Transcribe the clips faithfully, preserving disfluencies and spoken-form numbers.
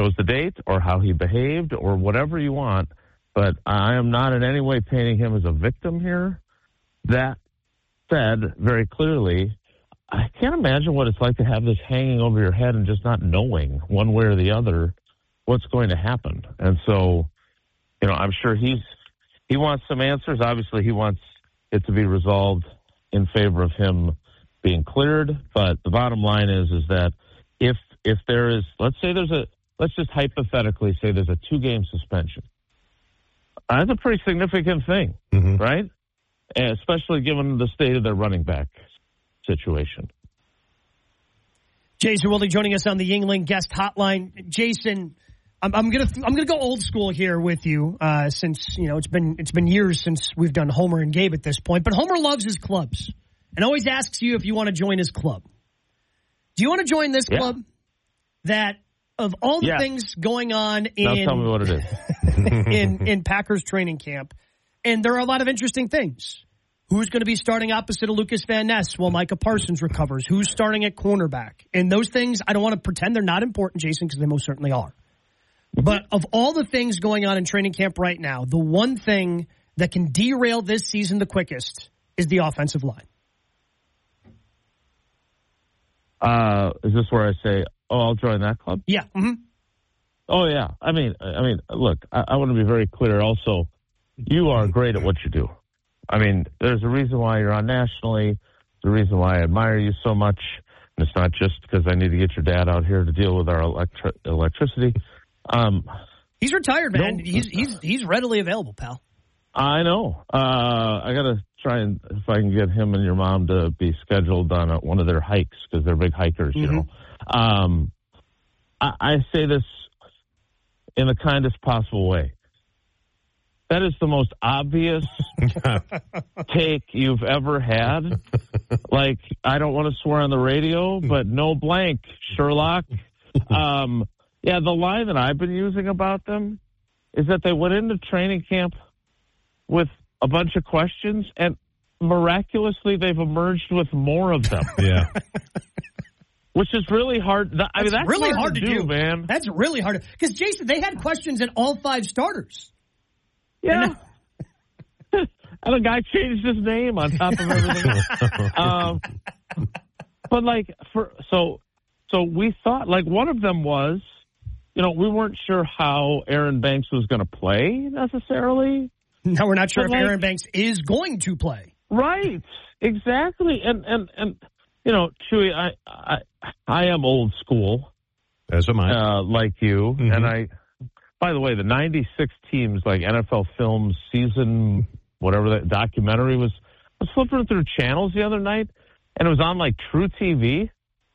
chose the date or how he behaved or whatever you want, but I am not in any way painting him as a victim here. That said, very clearly, I can't imagine what it's like to have this hanging over your head and just not knowing one way or the other what's going to happen. And so, you know, I'm sure he's he wants some answers. Obviously, he wants it to be resolved in favor of him being cleared. But the bottom line is, is that if if there is, let's say there's a, let's just hypothetically say there's a two-game suspension. That's a pretty significant thing, mm-hmm. right? And especially given the state of their running back situation. Jason Wilde joining us on the Yuengling guest hotline. Jason, I'm, I'm gonna I'm gonna go old school here with you, uh, since you know it's been it's been years since we've done Homer and Gabe at this point. But Homer loves his clubs and always asks you if you want to join his club. Do you want to join this yeah. club? That of all the yes. things going on in now tell me what it is. in in Packers training camp, and there are a lot of interesting things. Who's going to be starting opposite of Lucas Van Ness while Micah Parsons recovers? Who's starting at cornerback? And those things, I don't want to pretend they're not important, Jason, because they most certainly are. But of all the things going on in training camp right now, the one thing that can derail this season the quickest is the offensive line. Uh, is this where I say, oh, I'll join that club? Yeah. Mm-hmm. Oh, yeah. I mean, I mean, look, I, I want to be very clear also. You are great at what you do. I mean, there's a reason why you're on nationally. There's a reason why I admire you so much. And it's not just because I need to get your dad out here to deal with our electri- electricity. Um, he's retired, man. No, he's he's he's readily available, pal. I know. Uh, I got to try and if I can get him and your mom to be scheduled on a, one of their hikes because they're big hikers, mm-hmm. you know. Um, I, I say this in the kindest possible way. That is the most obvious take you've ever had. Like, I don't want to swear on the radio, but no blank, Sherlock. Um, yeah, the line that I've been using about them is that they went into training camp with a bunch of questions, and miraculously they've emerged with more of them. Yeah. Which is really hard. I that's mean, that's really hard, hard to, to do, do, man. That's really hard. Because, Jason, they had questions in all five starters. Yeah. And the guy changed his name on top of everything. um, but, like, for so so we thought, like, one of them was, you know, we weren't sure how Aaron Banks was going to play necessarily. No, we're not sure but if like, Aaron Banks is going to play. Right. Exactly. And, and, and you know, Chewy, I, I, I am old school. As am I. Uh, like you. Mm-hmm. And I... By the way, the ninety-six teams, like N F L Films season, whatever that documentary was, I was flipping through channels the other night, and it was on like True T V.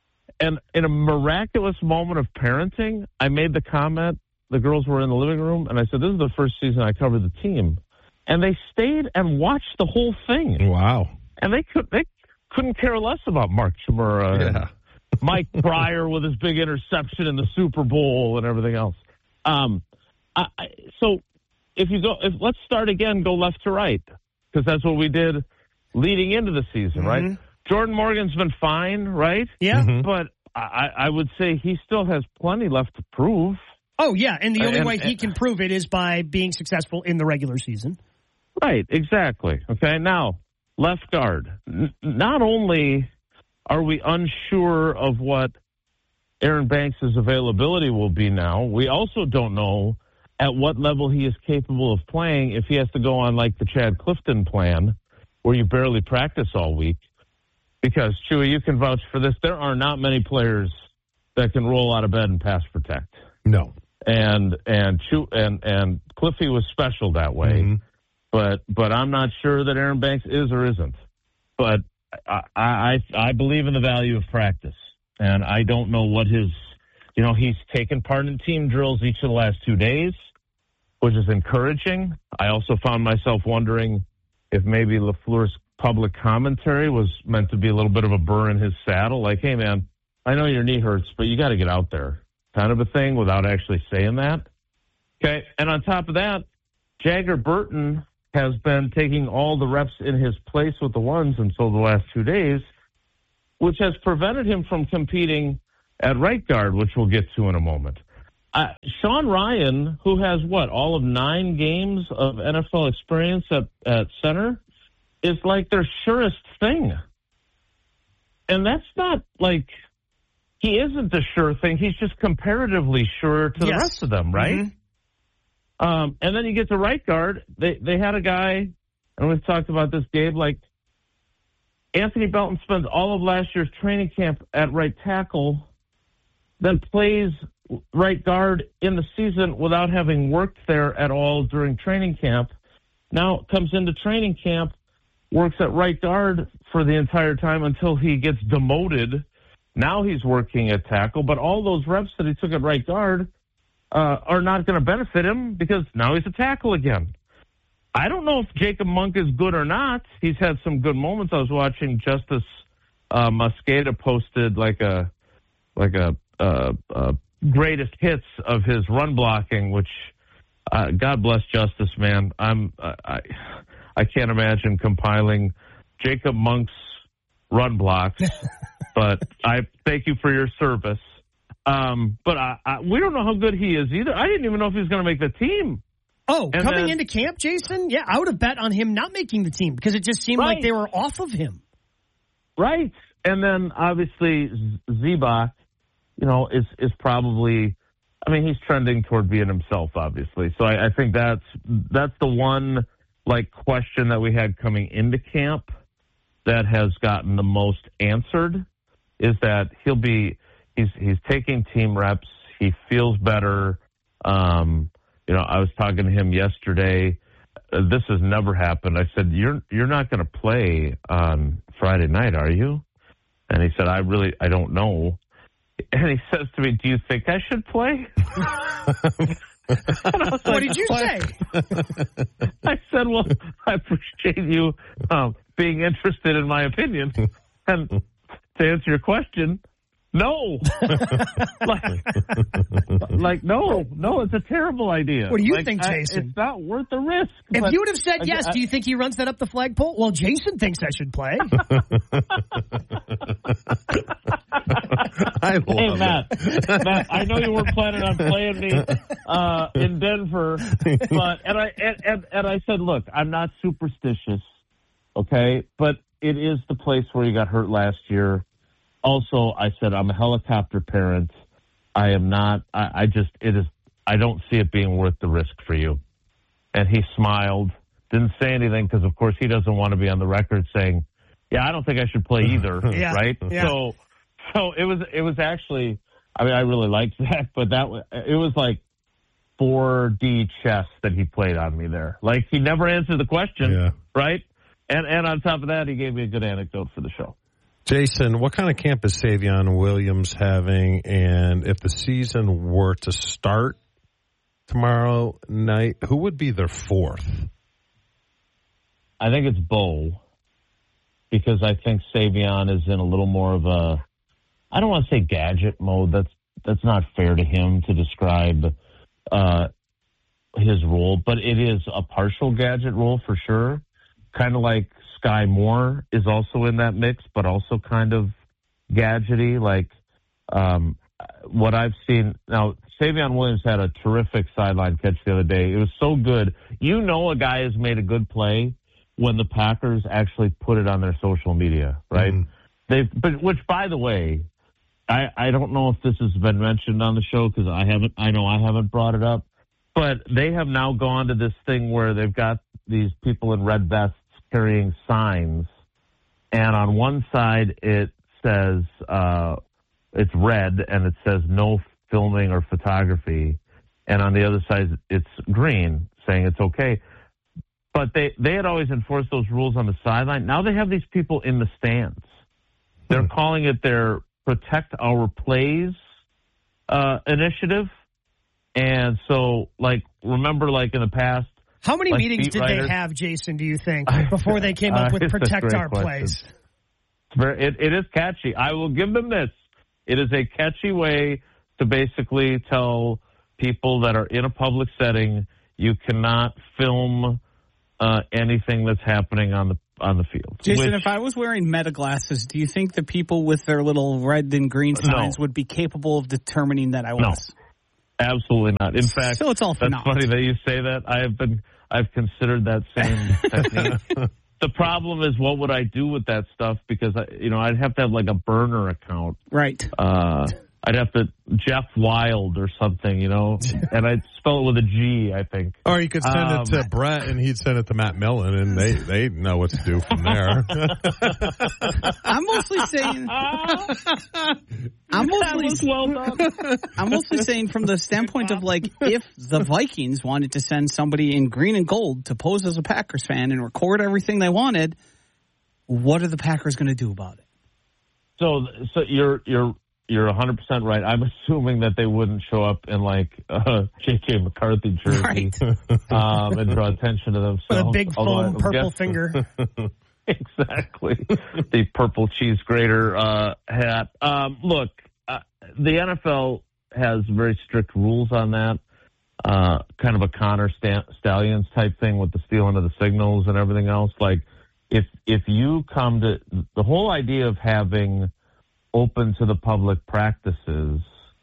And in a miraculous moment of parenting, I made the comment, the girls were in the living room, and I said, this is the first season I covered the team. And they stayed and watched the whole thing. Wow. And they, could, they couldn't care less about Mark Chmura yeah. and Mike Breyer with his big interception in the Super Bowl and everything else. Um, I, so if you go, if let's start again, go left to right, because that's what we did leading into the season, mm-hmm. right? Jordan Morgan's been fine, right? Yeah. Mm-hmm. But I, I would say he still has plenty left to prove. Oh, yeah, and the only and, way he can prove it is by being successful in the regular season. Right, exactly. Okay, now, left guard. N- not only are we unsure of what Aaron Banks' availability will be now, we also don't know at what level he is capable of playing if he has to go on like the Chad Clifton plan where you barely practice all week. Because, Chewy, you can vouch for this, there are not many players that can roll out of bed and pass protect. No. And and Chew, and and Cliffy was special that way. Mm-hmm. But but I'm not sure that Aaron Banks is or isn't. But I I, I believe in the value of practice. And I don't know what his, you know, he's taken part in team drills each of the last two days, which is encouraging. I also found myself wondering if maybe LaFleur's public commentary was meant to be a little bit of a burr in his saddle. Like, hey, man, I know your knee hurts, but you got to get out there kind of a thing without actually saying that. Okay. And on top of that, Jagger Burton has been taking all the reps in his place with the ones until the last two days, which has prevented him from competing at right guard, which we'll get to in a moment. Uh, Sean Ryan, who has, what, all of nine games of N F L experience at, at center, is like their surest thing. And that's not like, he isn't the sure thing. He's just comparatively sure to yes. the rest of them, right? Mm-hmm. Um, and then you get to right guard. They they had a guy, and we've talked about this, Gabe, like Anthony Belton spends all of last year's training camp at right tackle, then plays right guard in the season without having worked there at all during training camp. Now comes into training camp, works at right guard for the entire time until he gets demoted. Now he's working at tackle, but all those reps that he took at right guard uh, are not going to benefit him because now he's a tackle again. I don't know if Jacob Monk is good or not. He's had some good moments. I was watching Justice uh, Mosqueda posted like a like a, uh, uh, greatest hits of his run blocking, which uh, God bless Justice, man. I'm uh, I I can't imagine compiling Jacob Monk's run blocks, but I thank you for your service. Um, but I, I, we don't know how good he is either. I didn't even know if he was going to make the team. Oh, and coming then, into camp, Jason? Yeah, I would have bet on him not making the team because it just seemed right. like they were off of him. Right. And then, obviously, Zebak, you know, is is probably, I mean, he's trending toward being himself, obviously. So I, I think that's that's the one, like, question that we had coming into camp that has gotten the most answered is that he'll be, he's he's taking team reps. He feels better. Um You know, I was talking to him yesterday. Uh, this has never happened. I said, "You're you're not going to play on Friday night, are you?" And he said, "I really, I don't know." And he says to me, "Do you think I should play?" What like, did you say? I said, "Well, I appreciate you um, being interested in my opinion." And to answer your question, no. like, like, no, no, it's a terrible idea. What do you like, think, Jason? I, it's not worth the risk. If but, you would have said yes, I, I, do you think he runs that up the flagpole? Well, Jason thinks I should play. I love hey, Matt, Matt, I know you weren't planning on playing me uh, in Denver, but and I and, and, and I said, look, I'm not superstitious, okay, but it is the place where you got hurt last year. Also, I said, I'm a helicopter parent. I am not, I, I just, it is, I don't see it being worth the risk for you. And he smiled, didn't say anything because, of course, he doesn't want to be on the record saying, yeah, I don't think I should play either, yeah, right? Yeah. So, so it was, it was actually, I mean, I really liked that, but that was, it was like four D chess that he played on me there. Like, he never answered the question, yeah. right? And, and on top of that, he gave me a good anecdote for the show. Jason, what kind of camp is Savion Williams having? And if the season were to start tomorrow night, who would be their fourth? I think it's Bo, because I think Savion is in a little more of a, I don't want to say gadget mode. That's that's not fair to him to describe uh, his role, but it is a partial gadget role for sure. Kind of like Sky Moore is also in that mix, but also kind of gadgety. Like um, what I've seen now, Savion Williams had a terrific sideline catch the other day. It was so good. You know, a guy has made a good play when the Packers actually put it on their social media, right? Mm-hmm. They've, but which, by the way, I, I don't know if this has been mentioned on the show because I haven't. I know I haven't brought it up, but they have now gone to this thing where they've got these people in red vests carrying signs, and on one side it says uh, it's red and it says no filming or photography, and on the other side it's green saying it's okay. But they, they had always enforced those rules on the sideline. Now they have these people in the stands. They're hmm. calling it their Protect Our Plays uh, initiative. And so, like, remember, like, in the past, how many like meetings did writers, they have, Jason, do you think, before they came up with uh, Protect Our question. Plays? It's very, it, it is catchy. I will give them this. It is a catchy way to basically tell people that are in a public setting you cannot film uh, anything that's happening on the on the field. Jason, Which, if I was wearing meta glasses, do you think the people with their little red and green signs no. would be capable of determining that I was? Absolutely not. In fact, so it's all for that's naught. funny that you say that. I have been, I've considered that same technique. The problem is, what would I do with that stuff? Because I, you know, I'd have to have like a burner account, Right. Uh, I'd have to Jeff Wild or something, you know, and I'd spell it with a G, I think. Or you could send Um, it to Brett, and he'd send it to Matt Millen, and they they know what to do from there. I'm mostly saying. I'm That mostly. was well done. I'm mostly saying from the standpoint of like if the Vikings wanted to send somebody in green and gold to pose as a Packers fan and record everything they wanted, what are the Packers going to do about it? So, so you're you're. You're one hundred percent right. I'm assuming that they wouldn't show up in, like, a J J. McCarthy jersey Right. um, and draw attention to themselves. With a big Although foam I purple guess- finger. Exactly. The purple cheese grater uh, hat. Um, look, uh, the N F L has very strict rules on that. Uh, kind of a Connor Sta- Stallions type thing with the stealing of the signals and everything else. Like, if if you come to the whole idea of having open to the public practices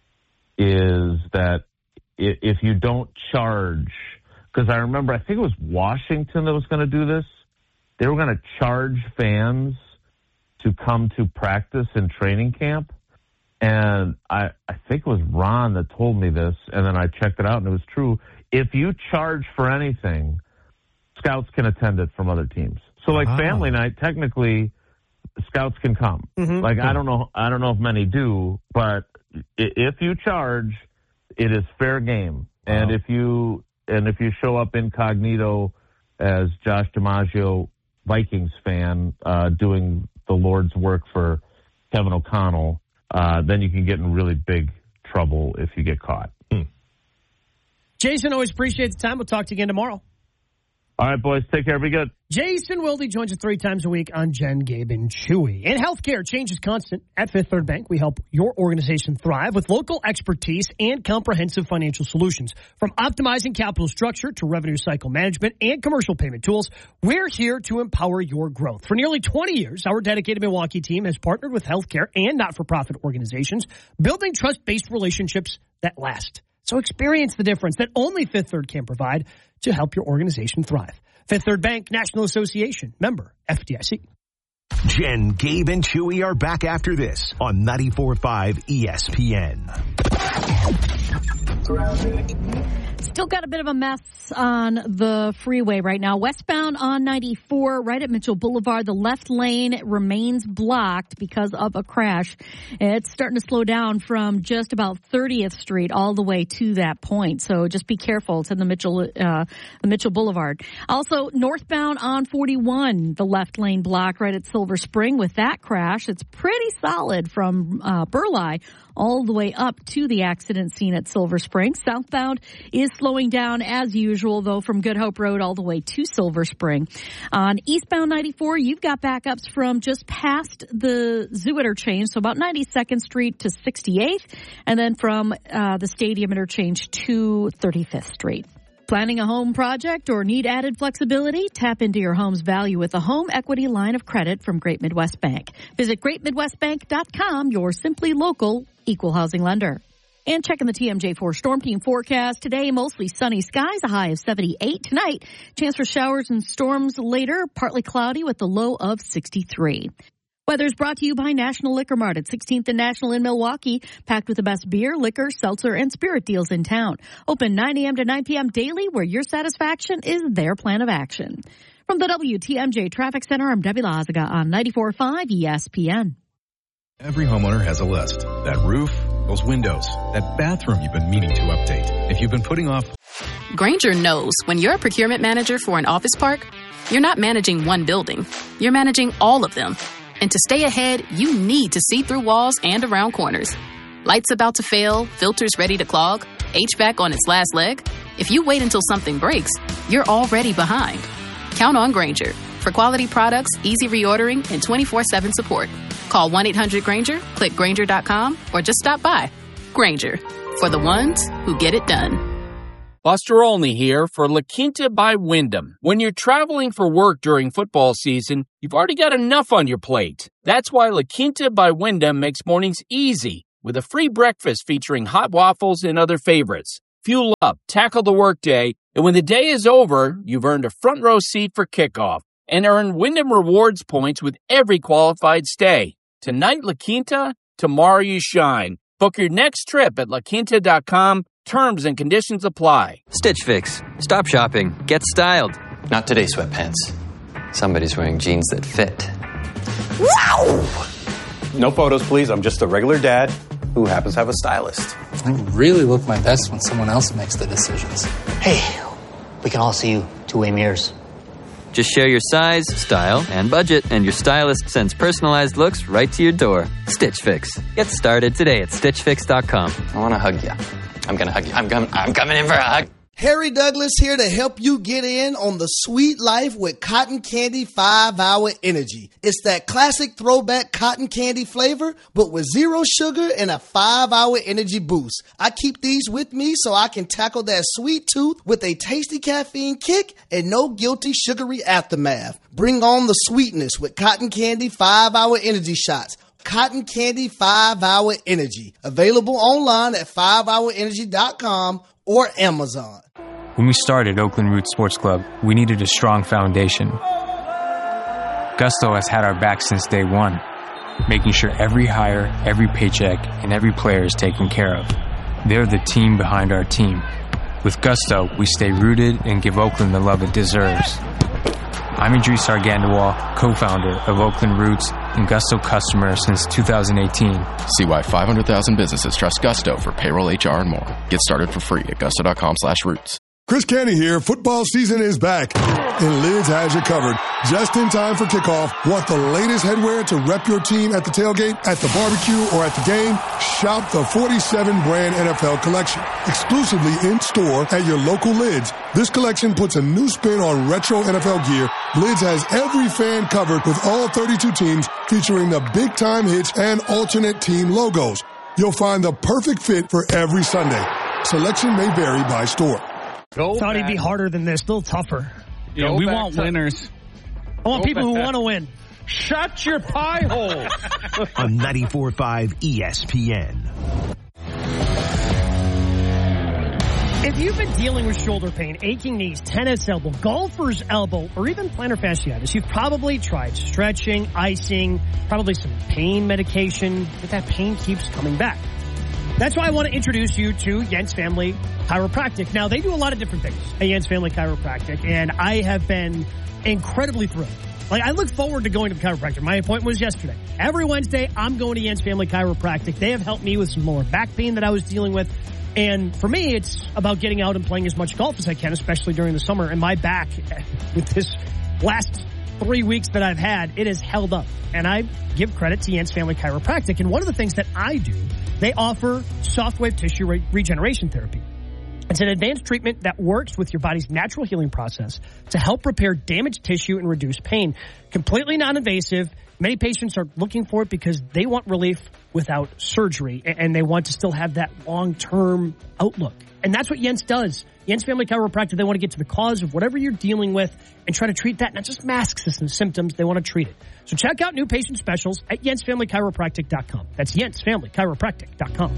is that if you don't charge, because I remember, I think it was Washington that was going to do this. They were going to charge fans to come to practice in training camp. And I, I think it was Ron that told me this, and then I checked it out, and it was true. If you charge for anything, scouts can attend it from other teams. So, like, Wow. family night, technically, scouts can come. Mm-hmm. Like, I don't know, I don't know if many do, but i- if you charge, it is fair game. And Wow. if you and if you show up incognito as Josh DiMaggio, Vikings fan, uh, doing the Lord's work for Kevin O'Connell, uh, then you can get in really big trouble if you get caught. Jason, always appreciate the time. We'll talk to you again tomorrow. All right, boys, take care. Be good. Jason Wilde joins us three times a week on Jen, Gabe, and Chewy. In healthcare, change is constant. At Fifth Third Bank, we help your organization thrive with local expertise and comprehensive financial solutions. From optimizing capital structure to revenue cycle management and commercial payment tools, we're here to empower your growth. For nearly twenty years, our dedicated Milwaukee team has partnered with healthcare and not-for-profit organizations, building trust-based relationships that last. So experience the difference that only Fifth Third can provide to help your organization thrive. Fifth Third Bank National Association, member F D I C. Jen, Gabe, and Chewy are back after this on ninety-four point five E S P N. Still got a bit of a mess on the freeway right now. Westbound on ninety-four, right at Mitchell Boulevard, the left lane remains blocked because of a crash. It's starting to slow down from just about thirtieth Street all the way to that point. So just be careful. It's in the Mitchell, uh, the Mitchell Boulevard. Also, northbound on forty-one, the left lane blocked right at Silver Spring. With that crash, it's pretty solid from uh, Burleigh all the way up to the accident scene at Silver Spring. Southbound is slowing down as usual, though, from Good Hope Road all the way to Silver Spring. On eastbound ninety-four, you've got backups from just past the Zoo interchange, so about ninety-second Street to sixty-eighth, and then from uh, the Stadium interchange to thirty-fifth Street. Planning a home project or need added flexibility? Tap into your home's value with a home equity line of credit from Great Midwest Bank. Visit great midwest bank dot com, your simply local equal housing lender. And checking the T M J four Storm Team forecast. Today, mostly sunny skies, a high of seventy-eight. Tonight, chance for showers and storms later, partly cloudy with a low of sixty-three. Weather is brought to you by National Liquor Mart at sixteenth and National in Milwaukee, packed with the best beer, liquor, seltzer, and spirit deals in town. Open nine a.m. to nine p.m. daily, where your satisfaction is their plan of action. From the W T M J Traffic Center, I'm Debbie Lazaga on ninety-four point five E S P N. Every homeowner has a list. That roof, those windows, that bathroom you've been meaning to update. If you've been putting off... Grainger knows when you're a procurement manager for an office park, you're not managing one building. You're managing all of them. And to stay ahead, you need to see through walls and around corners. Lights about to fail, filters ready to clog, H V A C on its last leg. If you wait until something breaks, you're already behind. Count on Grainger for quality products, easy reordering, and twenty-four seven support. Call one eight hundred Grainger, click Grainger dot com, or just stop by. Grainger, for the ones who get it done. Buster Olney here for La Quinta by Wyndham. When you're traveling for work during football season, you've already got enough on your plate. That's why La Quinta by Wyndham makes mornings easy. with a free breakfast featuring hot waffles and other favorites. Fuel up, tackle the workday, and when the day is over, you've earned a front row seat for kickoff and earn Wyndham Rewards points with every qualified stay. Tonight, La Quinta, tomorrow you shine. Book your next trip at la quinta dot com. Terms and conditions apply. Stitch Fix. Stop shopping. Get styled. Not today, sweatpants. Somebody's wearing jeans that fit. Wow! No photos, please. I'm just a regular dad who happens to have a stylist. I really look my best when someone else makes the decisions. Hey, we can all see you two-way mirrors. Just share your size, style, and budget, and your stylist sends personalized looks right to your door. Stitch Fix. Get started today at stitch fix dot com. I want to hug you. I'm going to hug you. I'm, com- I'm coming in for a hug. Harry Douglas here to help you get in on the sweet life with Cotton Candy five hour Energy. It's that classic throwback cotton candy flavor, but with zero sugar and a five hour energy boost. I keep these with me so I can tackle that sweet tooth with a tasty caffeine kick and no guilty sugary aftermath. Bring on the sweetness with Cotton Candy five hour Energy shots. Cotton Candy five hour Energy. Available online at five hour energy dot com or Amazon. When we started Oakland Roots Sports Club, we needed a strong foundation. Gusto has had our back since day one, making sure every hire, every paycheck, and every player is taken care of. They're the team behind our team. With Gusto, we stay rooted and give Oakland the love it deserves. I'm Idris Argandawal, co-founder of Oakland Roots and Gusto customer since two thousand eighteen. See why five hundred thousand businesses trust Gusto for payroll, H R, and more. Get started for free at gusto dot com slash roots. Chris Canty here. Football season is back, and Lids has you covered. Just in time for kickoff. Want the latest headwear to rep your team at the tailgate, at the barbecue, or at the game? Shop the forty-seven brand N F L collection, exclusively in store at your local Lids. This collection puts a new spin on retro N F L gear. Lids has every fan covered with all thirty-two teams, featuring the big time hits and alternate team logos. You'll find the perfect fit for every Sunday. Selection may vary by store. Go Thought back. He'd be harder than this, a little tougher. Yeah, Go we want to, winners. I want Go people back. who want to win. Shut your pie hole. On ninety-four point five E S P N. If you've been dealing with shoulder pain, aching knees, tennis elbow, golfer's elbow, or even plantar fasciitis, you've probably tried stretching, icing, probably some pain medication, but that pain keeps coming back. That's why I want to introduce you to Jens Family Chiropractic. Now, they do a lot of different things at Jens Family Chiropractic, and I have been incredibly thrilled. Like, I look forward to going to the chiropractor. My appointment was yesterday. Every Wednesday, I'm going to Jens Family Chiropractic. They have helped me with some lower back pain that I was dealing with. And for me, it's about getting out and playing as much golf as I can, especially during the summer. And my back, with this last three weeks that I've had, it has held up. And I give credit to Jens Family Chiropractic. And one of the things that I do, they offer soft wave tissue re- regeneration therapy. It's an advanced treatment that works with your body's natural healing process to help repair damaged tissue and reduce pain. Completely non-invasive. Many patients are looking for it because they want relief without surgery, and they want to still have that long-term outlook. And that's what Jens does. Jens Family Chiropractic, they want to get to the cause of whatever you're dealing with and try to treat that, not just mask the symptoms. They want to treat it. So check out new patient specials at jens family chiropractic dot com. That's jens family chiropractic dot com.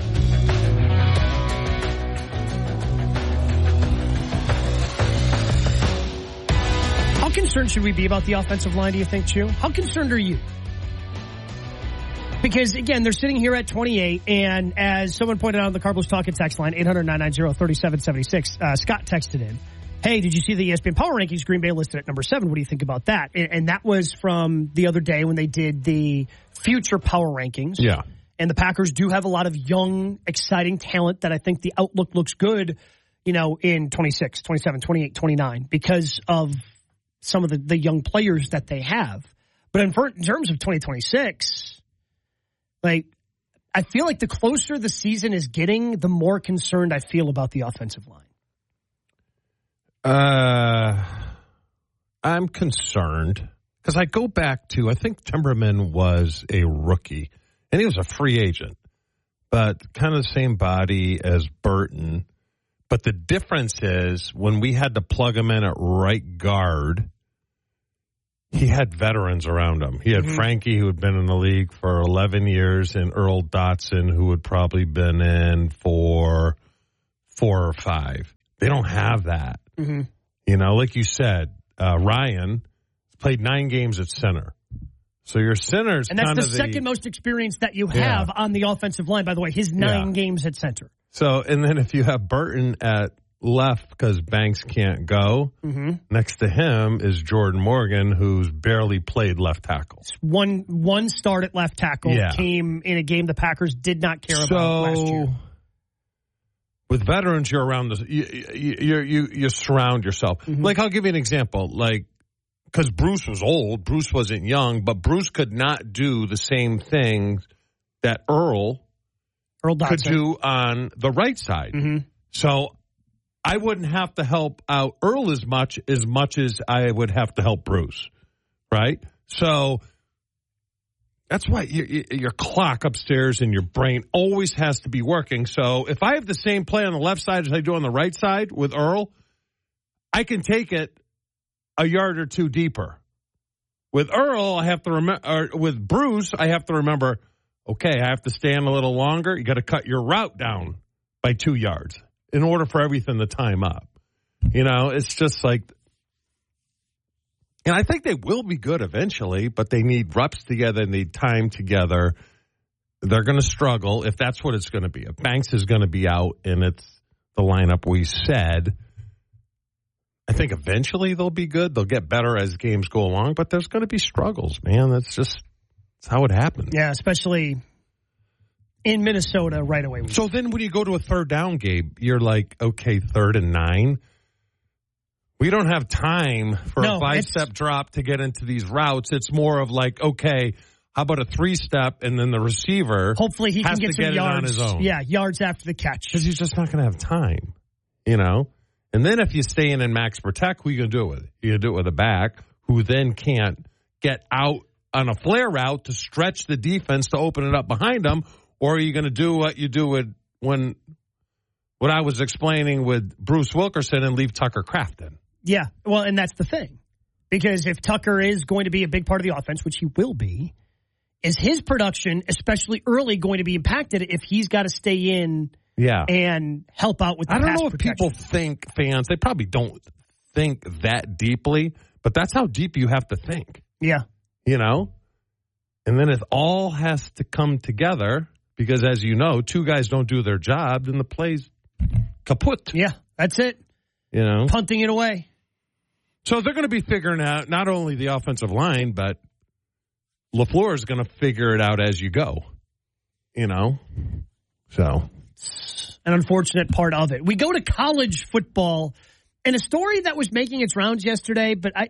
How concerned should we be about the offensive line, do you think, Chu? How concerned are you? Because, again, they're sitting here at twenty-eight, and as someone pointed out on the Carbos Talking text line, eight hundred, nine nine zero, three seven seven six, uh, Scott texted in, hey, did you see the E S P N Power Rankings? Green Bay listed at number seven. What do you think about that? And, and that was from the other day when they did the future Power Rankings. Yeah. And the Packers do have a lot of young, exciting talent that I think the outlook looks good, you know, in twenty-six, twenty-seven, twenty-eight, twenty-nine because of some of the, the young players that they have. But in, in terms of twenty twenty-six, like, I feel like the closer the season is getting, the more concerned I feel about the offensive line. Uh, I'm concerned because I go back to, I think Timberman was a rookie and he was a free agent, but kind of the same body as Burton. But the difference is when we had to plug him in at right guard, he had veterans around him. He had mm-hmm. Frankie, who had been in the league for eleven years, and Earl Dotson, who had probably been in for four or five. They don't have that. Mm-hmm. You know, like you said, uh, Ryan played nine games at center. So your center's and that's kind the of the second most experience that you have yeah. on the offensive line, by the way, his nine yeah. games at center. So, and then if you have Burton at left because Banks can't go, mm-hmm. next to him is Jordan Morgan, who's barely played left tackle. One one start at left tackle yeah. came in a game the Packers did not care so, about last year. With veterans, you're around the you you you, you surround yourself. Mm-hmm. Like I'll give you an example. Like because Bruce was old, Bruce wasn't young, but Bruce could not do the same things that Earl, Earl could do on the right side. Mm-hmm. So I wouldn't have to help out Earl as much as much as I would have to help Bruce, right? So that's why your, your clock upstairs in your brain always has to be working. So if I have the same play on the left side as I do on the right side with Earl, I can take it a yard or two deeper. With Earl, I have to remember. With Bruce, I have to remember. Okay, I have to stand a little longer. You got to cut your route down by two yards in order for everything to time up. You know, it's just like. And I think they will be good eventually, but they need reps together, they need time together. They're going to struggle if that's what it's going to be. If Banks is going to be out and it's the lineup we said, I think eventually they'll be good. They'll get better as games go along, but there's going to be struggles, man. That's just that's how it happens. Yeah, especially in Minnesota right away. So then when you go to a third down, Gabe, you're like, okay, third and nine. We don't have time for no, a five-step drop to get into these routes. It's more of like, okay, how about a three-step, and then the receiver hopefully he has can get to some get yards, it on his own. Yeah, yards after the catch. Because he's just not going to have time, you know? And then if you stay in and max protect, who are you going to do it with? You're going to do it with a back who then can't get out on a flare route to stretch the defense to open it up behind them, or are you going to do what you do with when what I was explaining with Bruce Wilkerson and leave Tucker Kraft in? Yeah, well, and that's the thing. Because if Tucker is going to be a big part of the offense, which he will be, is his production, especially early, going to be impacted if he's got to stay in yeah. and help out with the I don't pass know if protection. people think, fans, they probably don't think that deeply, but that's how deep you have to think. Yeah. You know? And then it all has to come together because, as you know, two guys don't do their job, then the play's kaput. Yeah, that's it. You know? Punting it away. So they're going to be figuring out not only the offensive line, but LaFleur is going to figure it out as you go. You know? So. An unfortunate part of it. We go to college football, and a story that was making its rounds yesterday, but I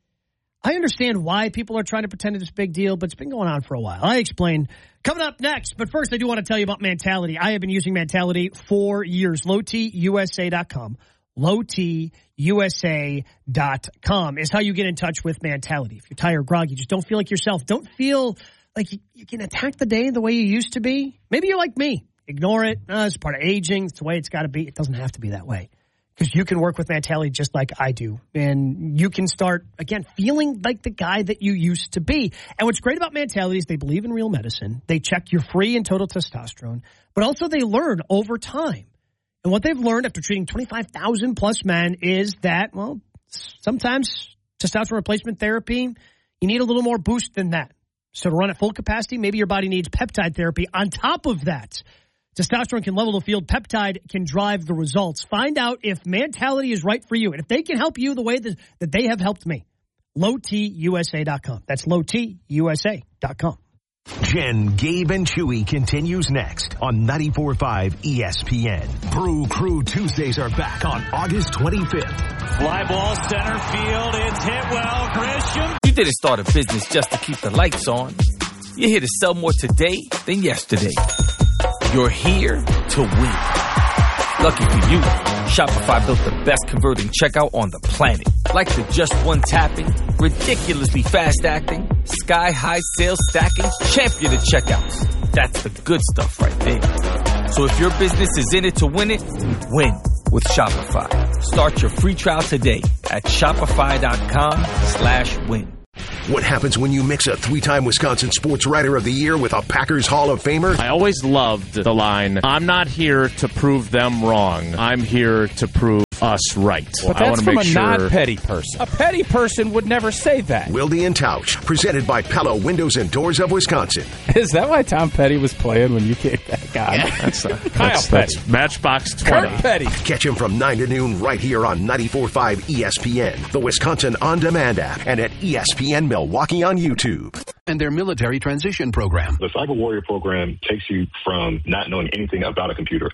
I understand why people are trying to pretend it's a big deal, but it's been going on for a while. I explain. Coming up next, but first I do want to tell you about Mentality. I have been using Mentality for years. low t u s a dot com. low t u s a dot com is how you get in touch with Mentality. If you're tired, groggy, just don't feel like yourself. Don't feel like you, you can attack the day the way you used to be. Maybe you're like me. Ignore it. Uh, it's part of aging. It's the way it's got to be. It doesn't have to be that way. Because you can work with Mentality just like I do. And you can start, again, feeling like the guy that you used to be. And what's great about Mentality is they believe in real medicine. They check your free and total testosterone. But also they learn over time. And what they've learned after treating twenty-five thousand plus men is that, well, sometimes testosterone replacement therapy, you need a little more boost than that. So to run at full capacity, maybe your body needs peptide therapy. On top of that, testosterone can level the field. Peptide can drive the results. Find out if Mentality is right for you. And if they can help you the way that, that they have helped me. low t u s a dot com. That's low t u s a dot com. Jen, Gabe, and Chewy continues next on ninety-four point five E S P N. Brew Crew Tuesdays are back on August twenty-fifth. Fly ball center field. It's hit well. Christian. You didn't start a business just to keep the lights on. You're here to sell more today than yesterday. You're here to win. Lucky for you, Shopify built the best converting checkout on the planet. Like the just one tapping, ridiculously fast acting, sky high sales stacking, champion of checkouts. That's the good stuff right there. So if your business is in it to win it, win with Shopify. Start your free trial today at shopify dot com slash win. What happens when you mix a three-time Wisconsin Sports Writer of the Year with a Packers Hall of Famer? I always loved the line, I'm not here to prove them wrong. I'm here to prove us right. But I that's want to from make a sure... non-petty person. A petty person would never say that. Wilde and Tausch, presented by Pella Windows and Doors of Wisconsin. Is that why Tom Petty was playing when you came back on? Yeah, that's, uh, Kyle that's, Petty. That's Matchbox twenty. Kurt Petty. Catch him from nine to noon right here on ninety-four point five E S P N, the Wisconsin On Demand app, and at E S P N Milwaukee on YouTube. And their military transition program. The Cyber Warrior program takes you from not knowing anything about a computer